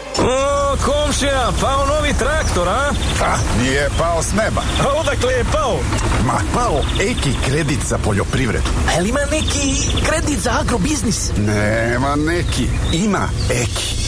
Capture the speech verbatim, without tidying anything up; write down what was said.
O, komšija, pao novi traktor, a? Ha, nije pao s neba. A odakle je pao? Ma, pao Eki kredit za poljoprivredu. A jel ima neki kredit za agrobiznis? Nema neki, ima Eki.